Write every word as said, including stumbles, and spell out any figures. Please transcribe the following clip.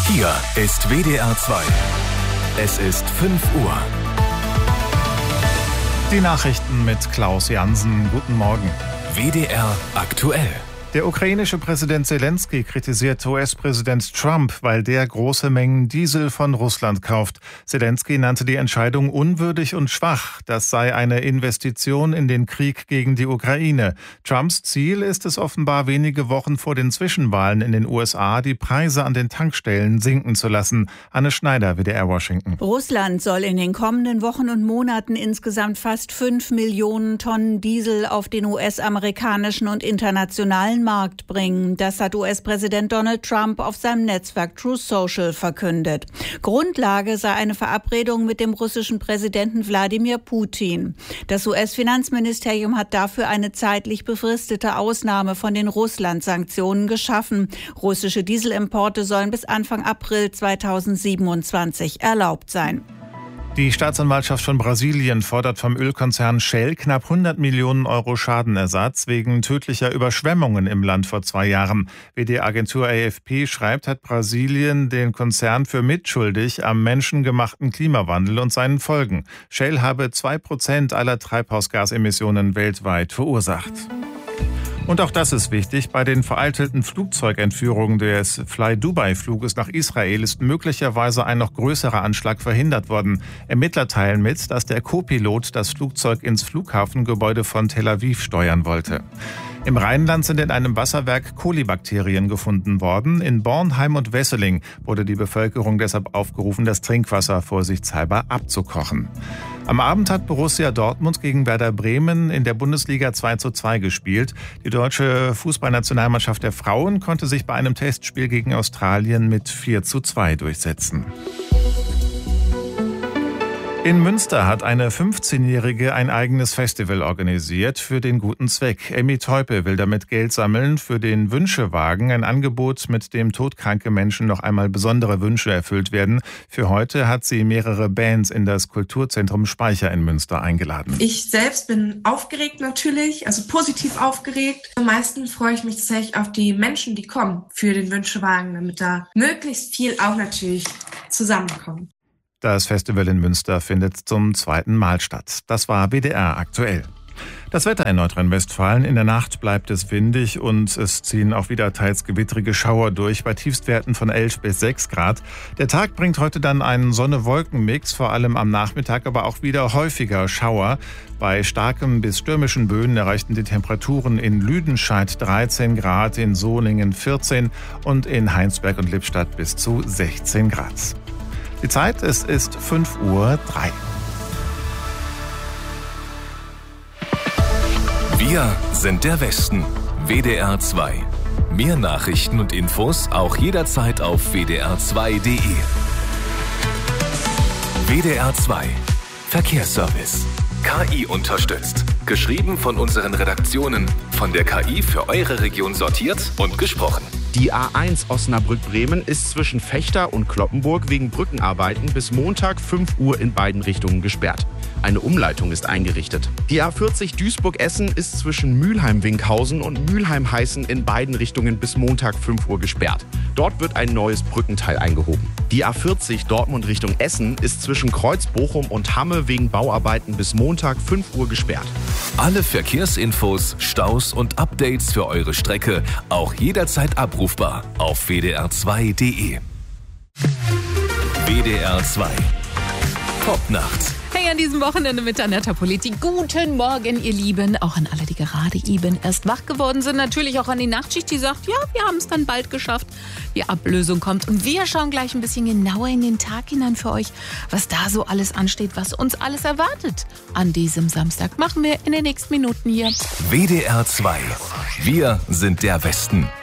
Hier ist W D R zwei. Es ist fünf Uhr. Die Nachrichten mit Klaus Jansen. Guten Morgen. W D R aktuell. Der ukrainische Präsident Zelensky kritisiert U S-Präsident Trump, weil der große Mengen Diesel von Russland kauft. Zelensky nannte die Entscheidung unwürdig und schwach. Das sei eine Investition in den Krieg gegen die Ukraine. Trumps Ziel ist es offenbar, wenige Wochen vor den Zwischenwahlen in den U S A die Preise an den Tankstellen sinken zu lassen. Anne Schneider, W D R Washington. Russland soll in den kommenden Wochen und Monaten insgesamt fast fünf Millionen Tonnen Diesel auf den U S-amerikanischen und internationalen Markt bringen. Das hat U S-Präsident Donald Trump auf seinem Netzwerk Truth Social verkündet. Grundlage sei eine Verabredung mit dem russischen Präsidenten Wladimir Putin. Das U S-Finanzministerium hat dafür eine zeitlich befristete Ausnahme von den Russland-Sanktionen geschaffen. Russische Dieselimporte sollen bis Anfang April zweitausendsiebenundzwanzig erlaubt sein. Die Staatsanwaltschaft von Brasilien fordert vom Ölkonzern Shell knapp hundert Millionen Euro Schadenersatz wegen tödlicher Überschwemmungen im Land vor zwei Jahren. Wie die Agentur A F P schreibt, hat Brasilien den Konzern für mitschuldig am menschengemachten Klimawandel und seinen Folgen. Shell habe zwei Prozent aller Treibhausgasemissionen weltweit verursacht. Und auch das ist wichtig. Bei den veralteten Flugzeugentführungen des Fly-Dubai-Fluges nach Israel ist möglicherweise ein noch größerer Anschlag verhindert worden. Ermittler teilen mit, dass der Co-Pilot das Flugzeug ins Flughafengebäude von Tel Aviv steuern wollte. Im Rheinland sind in einem Wasserwerk Kolibakterien gefunden worden. In Bornheim und Wesseling wurde die Bevölkerung deshalb aufgerufen, das Trinkwasser vorsichtshalber abzukochen. Am Abend hat Borussia Dortmund gegen Werder Bremen in der Bundesliga zwei zu zwei gespielt. Die deutsche Fußballnationalmannschaft der Frauen konnte sich bei einem Testspiel gegen Australien mit vier zu zwei durchsetzen. In Münster hat eine fünfzehnjährige ein eigenes Festival organisiert für den guten Zweck. Emmy Teupe will damit Geld sammeln für den Wünschewagen, ein Angebot, mit dem todkranke Menschen noch einmal besondere Wünsche erfüllt werden. Für heute hat sie mehrere Bands in das Kulturzentrum Speicher in Münster eingeladen. Ich selbst bin aufgeregt natürlich, also positiv aufgeregt. Am meisten freue ich mich tatsächlich auf die Menschen, die kommen für den Wünschewagen, damit da möglichst viel auch natürlich zusammenkommt. Das Festival in Münster findet zum zweiten Mal statt. Das war W D R aktuell. Das Wetter in Nordrhein-Westfalen. In der Nacht bleibt es windig und es ziehen auch wieder teils gewittrige Schauer durch bei Tiefstwerten von elf bis sechs Grad. Der Tag bringt heute dann einen Sonne-Wolken-Mix, vor allem am Nachmittag, aber auch wieder häufiger Schauer. Bei starkem bis stürmischen Böen erreichten die Temperaturen in Lüdenscheid dreizehn Grad, in Solingen vierzehn und in Heinsberg und Lippstadt bis zu sechzehn Grad. Die Zeit, es ist fünf Uhr drei. Wir sind der Westen. W D R zwei. Mehr Nachrichten und Infos auch jederzeit auf w d r zwei punkt d e. W D R zwei. Verkehrsservice. K I unterstützt. Geschrieben von unseren Redaktionen. Von der K I für eure Region sortiert und gesprochen. Die A eins Osnabrück-Bremen ist zwischen Vechta und Cloppenburg wegen Brückenarbeiten bis Montag fünf Uhr in beiden Richtungen gesperrt. Eine Umleitung ist eingerichtet. Die A vierzig Duisburg-Essen ist zwischen Mülheim-Winkhausen und Mülheim-Heißen in beiden Richtungen bis Montag fünf Uhr gesperrt. Dort wird ein neues Brückenteil eingehoben. Die A vierzig Dortmund Richtung Essen ist zwischen Kreuz-Bochum und Hamme wegen Bauarbeiten bis Montag fünf Uhr gesperrt. Alle Verkehrsinfos, Staus und Updates für eure Strecke auch jederzeit abrufbar auf w d r zwei punkt d e. W D R zwei. Top-Nacht. Hey, an diesem Wochenende mit Annetta Politi. Guten Morgen, ihr Lieben. Auch an alle, die gerade eben erst wach geworden sind. Natürlich auch an die Nachtschicht, die sagt, ja, wir haben es dann bald geschafft. Die Ablösung kommt. Und wir schauen gleich ein bisschen genauer in den Tag hinein für euch, was da so alles ansteht, was uns alles erwartet an diesem Samstag. Machen wir in den nächsten Minuten hier. W D R zwei. Wir sind der Westen.